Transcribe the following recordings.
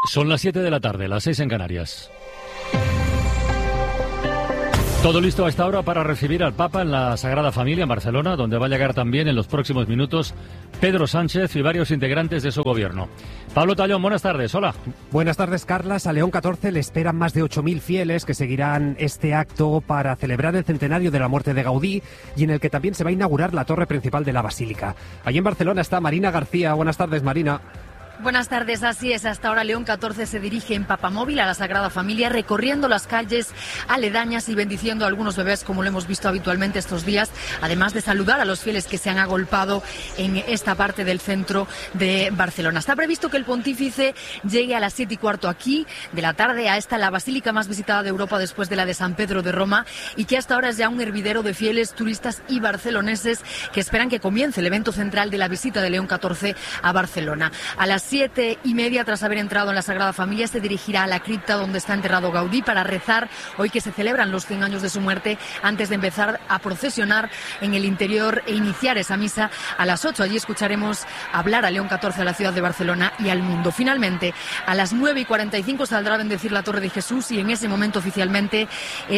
Son las 7 de la tarde, las 6 en Canarias. Todo listo a esta hora para recibir al Papa en la Sagrada Familia en Barcelona, donde va a llegar también en los próximos minutos Pedro Sánchez y varios integrantes de su gobierno. Pablo Tallón, buenas tardes, hola. Buenas tardes, Carlas. A León XIV le esperan más de 8.000 fieles que seguirán este acto para celebrar el centenario de la muerte de Gaudí y en el que también se va a inaugurar la torre principal de la Basílica. Allí en Barcelona está Marina García. Buenas tardes, Marina. Buenas tardes, así es. Hasta ahora León XIV se dirige en papamóvil a la Sagrada Familia, recorriendo las calles aledañas y bendiciendo a algunos bebés, como lo hemos visto habitualmente estos días, además de saludar a los fieles que se han agolpado en esta parte del centro de Barcelona. Está previsto que el pontífice llegue a las 7:15 aquí de la tarde a esta, la basílica más visitada de Europa después de la de San Pedro de Roma, y que hasta ahora es ya un hervidero de fieles, turistas y barceloneses que esperan que comience el evento central de la visita de León XIV a Barcelona. A las 7:30, tras haber entrado en la Sagrada Familia, se dirigirá a la cripta donde está enterrado Gaudí para rezar hoy que se celebran los 100 años de su muerte, antes de empezar a procesionar en el interior e iniciar esa misa a las 8. Allí escucharemos hablar a León XIV, a la ciudad de Barcelona y al mundo. Finalmente, a las 9:45 saldrá a bendecir la Torre de Jesús y en ese momento oficialmente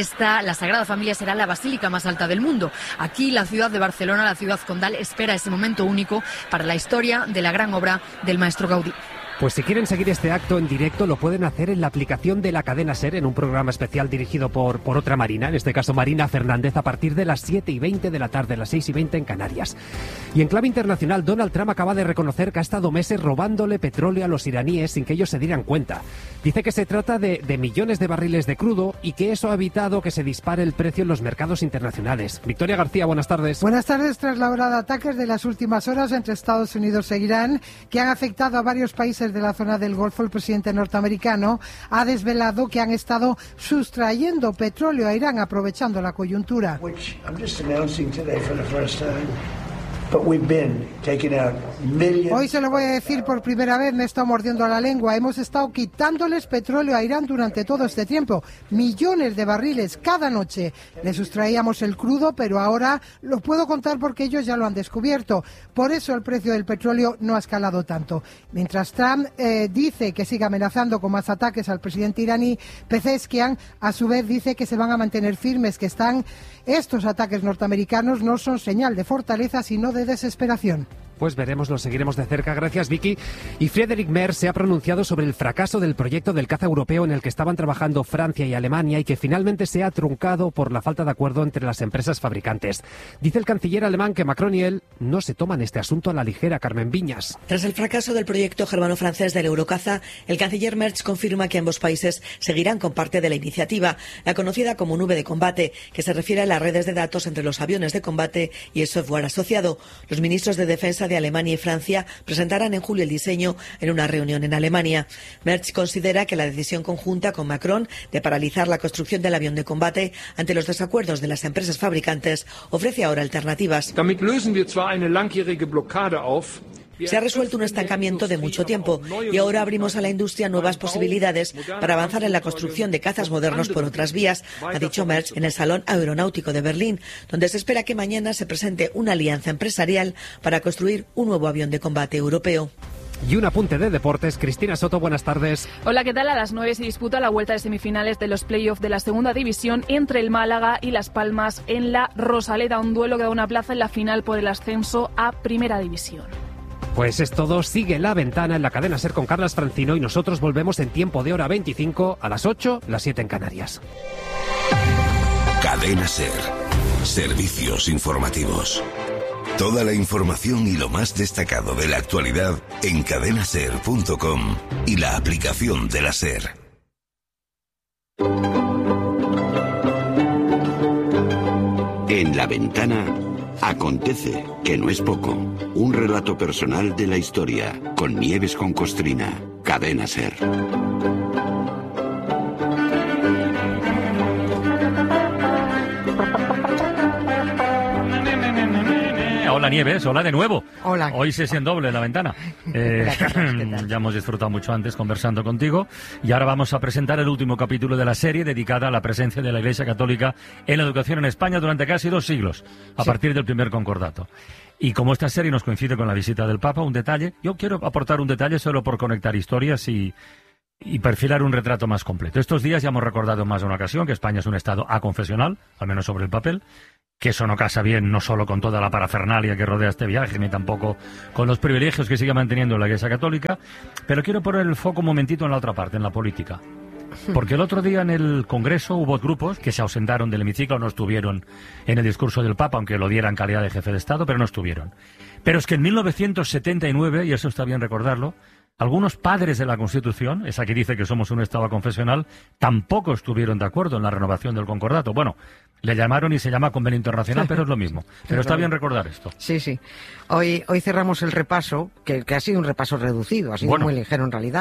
la Sagrada Familia será la basílica más alta del mundo. Aquí la ciudad de Barcelona, la ciudad condal, espera ese momento único para la historia de la gran obra del maestro Gaudí. Pues si quieren seguir este acto en directo lo pueden hacer en la aplicación de la cadena SER, en un programa especial dirigido por otra Marina, en este caso Marina Fernández, a partir de las 7:20 de la tarde, las 6:20 en Canarias. Y en clave internacional, Donald Trump acaba de reconocer que ha estado meses robándole petróleo a los iraníes sin que ellos se dieran cuenta. Dice que se trata de millones de barriles de crudo y que eso ha evitado que se dispare el precio en los mercados internacionales. Victoria García, buenas tardes. Buenas tardes. Tras la ola de ataques de las últimas horas entre Estados Unidos e Irán, que han afectado a varios países de la zona del Golfo, el presidente norteamericano ha desvelado que han estado sustrayendo petróleo a Irán aprovechando la coyuntura. Hoy se lo voy a decir por primera vez, me he estado mordiendo la lengua. Hemos estado quitándoles petróleo a Irán durante todo este tiempo. Millones de barriles cada noche. Le sustraíamos el crudo, pero ahora lo puedo contar porque ellos ya lo han descubierto. Por eso el precio del petróleo no ha escalado tanto. Mientras Trump dice que sigue amenazando con más ataques al presidente iraní, Pezeshkian a su vez dice que se van a mantener firmes, que estos ataques norteamericanos no son señal de fortaleza, sino de desesperación. Pues veremos, lo seguiremos de cerca. Gracias, Vicky. Y Friedrich Merz se ha pronunciado sobre el fracaso del proyecto del caza europeo en el que estaban trabajando Francia y Alemania y que finalmente se ha truncado por la falta de acuerdo entre las empresas fabricantes. Dice el canciller alemán que Macron y él no se toman este asunto a la ligera. Carmen Viñas. Tras el fracaso del proyecto germano-francés del Eurocaza, el canciller Merz confirma que ambos países seguirán con parte de la iniciativa, la conocida como nube de combate, que se refiere a las redes de datos entre los aviones de combate y el software asociado. Los ministros de Defensa de Alemania y Francia presentarán en julio el diseño en una reunión en Alemania. Merz considera que la decisión conjunta con Macron de paralizar la construcción del avión de combate ante los desacuerdos de las empresas fabricantes ofrece ahora alternativas. Se ha resuelto un estancamiento de mucho tiempo y ahora abrimos a la industria nuevas posibilidades para avanzar en la construcción de cazas modernos por otras vías, ha dicho Merz en el Salón Aeronáutico de Berlín, donde se espera que mañana se presente una alianza empresarial para construir un nuevo avión de combate europeo. Y un apunte de deportes. Cristina Soto, buenas tardes. Hola, ¿qué tal? A las 9 se disputa la vuelta de semifinales de los playoffs de la segunda división entre el Málaga y Las Palmas en la Rosaleda, un duelo que da una plaza en la final por el ascenso a Primera División. Pues es todo, sigue La Ventana en la cadena SER con Carlas Francino y nosotros volvemos en tiempo de hora 25 a las 8, las 7 en Canarias. Cadena SER. Servicios informativos. Toda la información y lo más destacado de la actualidad en cadenaser.com y la aplicación de la SER. En La Ventana acontece, que no es poco. Un relato personal de la historia con Nieves con Costrina. Cadena SER. Hola Nieves, hola de nuevo. Hola. Hoy sesión doble en La Ventana. Ya hemos disfrutado mucho antes conversando contigo y ahora vamos a presentar el último capítulo de la serie dedicada a la presencia de la Iglesia Católica en la educación en España durante casi 2 siglos, a partir del primer concordato. Y como esta serie nos coincide con la visita del Papa, un detalle, yo quiero aportar un detalle solo por conectar historias y y perfilar un retrato más completo. Estos días ya hemos recordado en más de una ocasión que España es un Estado aconfesional, al menos sobre el papel, que eso no casa bien no solo con toda la parafernalia que rodea este viaje, ni tampoco con los privilegios que sigue manteniendo la Iglesia Católica, pero quiero poner el foco un momentito en la otra parte, en la política. Porque el otro día en el Congreso hubo grupos que se ausentaron del hemiciclo, no estuvieron en el discurso del Papa, aunque lo diera en calidad de jefe de Estado, pero no estuvieron. Pero es que en 1979, y eso está bien recordarlo, algunos padres de la Constitución, esa que dice que somos un Estado confesional, tampoco estuvieron de acuerdo en la renovación del concordato. Bueno, le llamaron y se llama Convenio Internacional, pero es lo mismo. Pero está bien recordar esto. Sí, sí. Hoy cerramos el repaso, que ha sido un repaso reducido, ha sido muy ligero en realidad.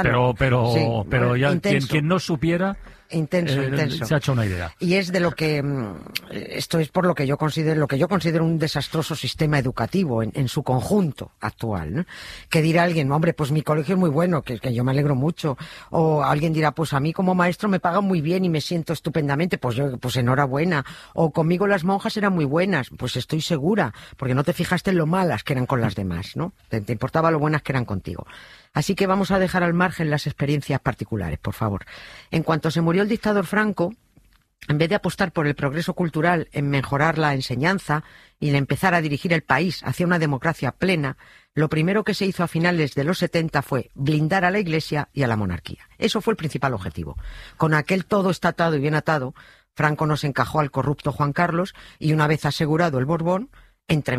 Pero ya quien no supiera... Intenso. Se ha hecho una idea. Y es de lo que esto es por lo que yo considero un desastroso sistema educativo en su conjunto actual, ¿no? Que dirá alguien, hombre, pues mi colegio es muy bueno, que yo me alegro mucho, o alguien dirá, pues a mí como maestro me pagan muy bien y me siento estupendamente, pues enhorabuena, o conmigo las monjas eran muy buenas, pues estoy segura, porque no te fijaste en lo malas que eran con las demás, ¿no? Te importaba lo buenas que eran contigo. Así que vamos a dejar al margen las experiencias particulares, por favor. En cuanto se murió el dictador Franco, en vez de apostar por el progreso cultural en mejorar la enseñanza y en empezar a dirigir el país hacia una democracia plena, lo primero que se hizo a finales de los 70 fue blindar a la Iglesia y a la monarquía. Eso fue el principal objetivo. Con aquel todo está atado y bien atado, Franco nos encajó al corrupto Juan Carlos y una vez asegurado el Borbón, entre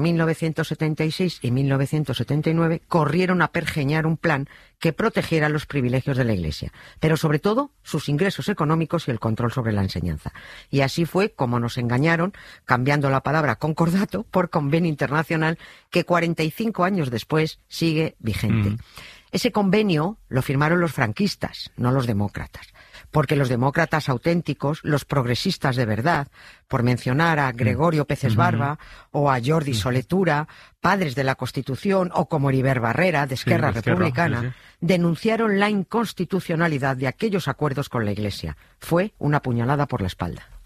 1976 y 1979 corrieron a pergeñar un plan que protegiera los privilegios de la Iglesia, pero sobre todo sus ingresos económicos y el control sobre la enseñanza. Y así fue como nos engañaron, cambiando la palabra concordato por convenio internacional, que 45 años después sigue vigente. Ese convenio lo firmaron los franquistas, no los demócratas, porque los demócratas auténticos, los progresistas de verdad, por mencionar a Gregorio Peces Barba o a Jordi Soletura, padres de la Constitución, o como Heribert Barrera, de Esquerra Republicana, denunciaron la inconstitucionalidad de aquellos acuerdos con la Iglesia. Fue una puñalada por la espalda.